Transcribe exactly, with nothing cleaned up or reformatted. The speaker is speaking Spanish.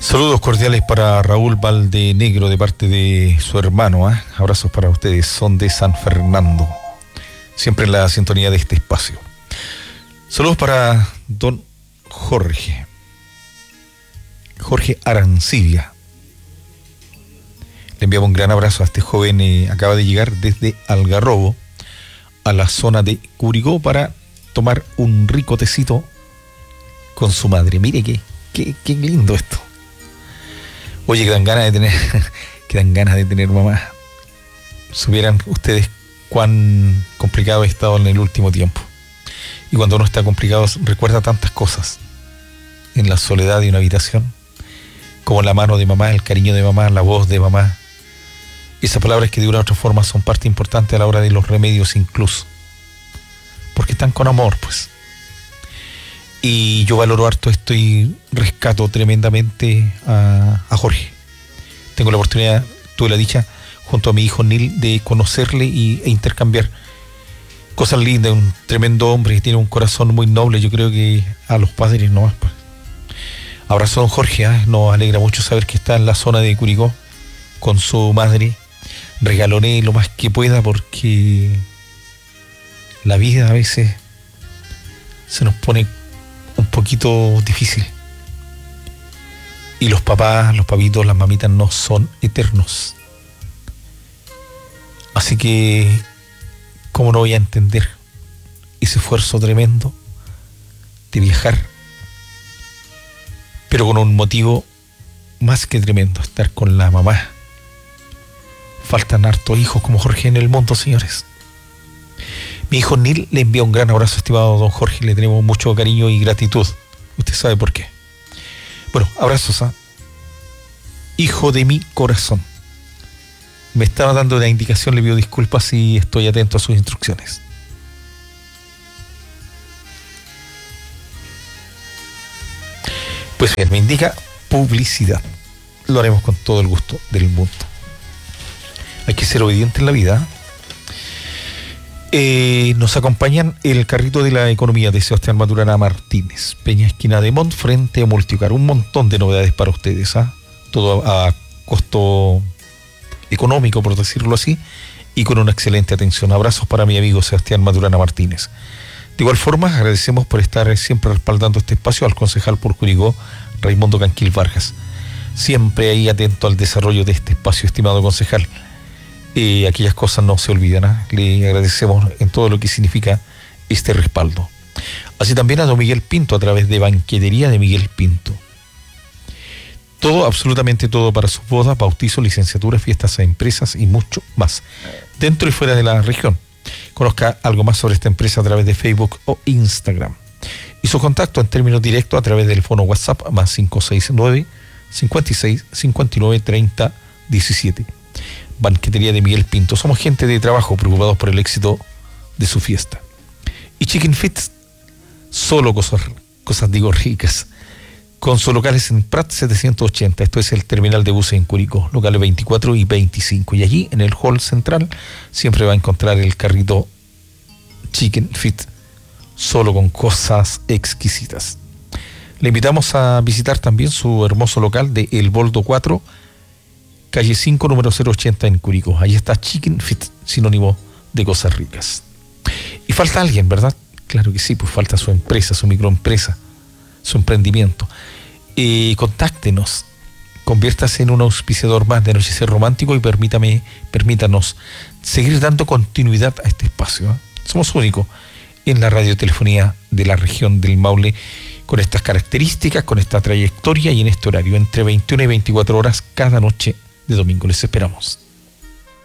Saludos cordiales para Raúl Valdenegro de parte de su hermano. ¿eh? Abrazos para ustedes, son de San Fernando. Siempre en la sintonía de este espacio. Saludos para don Jorge. Jorge Arancibia. Le enviamos un gran abrazo a este joven. Eh, acaba de llegar desde Algarrobo a la zona de Curicó para tomar un rico tecito con su madre. Mire qué, qué, qué lindo esto. Oye, que dan ganas de tener, que dan ganas de tener mamá. Supieran ustedes cuán complicado he estado en el último tiempo. Y cuando uno está complicado recuerda tantas cosas. En la soledad de una habitación, como la mano de mamá, el cariño de mamá, la voz de mamá. Esas palabras que de una u otra forma son parte importante a la hora de los remedios incluso. Porque están con amor, pues. Y yo valoro harto esto y rescato tremendamente a, a Jorge. Tengo la oportunidad, tuve la dicha, junto a mi hijo Nil, de conocerle y, e intercambiar cosas lindas. Un tremendo hombre que tiene un corazón muy noble. Yo creo que a los padres no más. Pues. Abrazo a don Jorge, ¿eh? Nos alegra mucho saber que está en la zona de Curicó con su madre. Regaloné lo más que pueda porque la vida a veces se nos pone un poquito difícil. Y los papás, los papitos, las mamitas no son eternos. Así que, ¿cómo no voy a entender ese esfuerzo tremendo de viajar? Pero con un motivo más que tremendo, estar con la mamá. Faltan hartos hijos como Jorge en el mundo, señores. Mi hijo Nil le envía un gran abrazo, estimado don Jorge. Le tenemos mucho cariño y gratitud. Usted sabe por qué. Bueno, abrazos a hijo de mi corazón. Me estaba dando la indicación, le pido disculpas y estoy atento a sus instrucciones. Pues bien, me indica publicidad. Lo haremos con todo el gusto del mundo. Hay que ser obediente en la vida. Eh, nos acompañan el carrito de la economía de Sebastián Maturana Martínez, Peña Esquina de Mont, frente a Multicar. Un montón de novedades para ustedes, ¿ah? Todo a, a costo económico, por decirlo así, y con una excelente atención. Abrazos para mi amigo Sebastián Maturana Martínez. De igual forma, agradecemos por estar siempre respaldando este espacio al concejal por Curicó, Raimundo Canquil Vargas. Siempre ahí atento al desarrollo de este espacio, estimado concejal. Eh, aquellas cosas no se olvidan, ¿eh? Le agradecemos en todo lo que significa este respaldo. Así también a don Miguel Pinto a través de Banquetería de Miguel Pinto. Todo, absolutamente todo para sus bodas, bautizos, licenciaturas, fiestas a empresas y mucho más, dentro y fuera de la región. Conozca algo más sobre esta empresa a través de Facebook o Instagram. Y su contacto en términos directos a través del teléfono WhatsApp más cinco seis nueve, cinco seis, cinco nueve, treinta, diecisiete. Banquetería de Miguel Pinto. Somos gente de trabajo preocupados por el éxito de su fiesta. Y Chicken Fit, solo cosas, cosas digo ricas, con sus locales en Prat setecientos ochenta. Esto es el terminal de buses en Curicó, locales veinticuatro y veinticinco. Y allí en el hall central siempre va a encontrar el carrito Chicken Fit, solo con cosas exquisitas. Le invitamos a visitar también su hermoso local de El Boldo cuatro, calle cinco, número cero ochenta en Curicó. Ahí está Chicken Fit, sinónimo de cosas ricas. Y falta alguien, ¿verdad? Claro que sí, pues falta su empresa, su microempresa, su emprendimiento. Eh, contáctenos, conviértase en un auspiciador más de Anochecer Romántico y permítame, permítanos seguir dando continuidad a este espacio, ¿eh? Somos únicos en la radiotelefonía de la región del Maule, con estas características, con esta trayectoria y en este horario, entre veintiuna y veinticuatro horas cada noche de domingo. Les esperamos.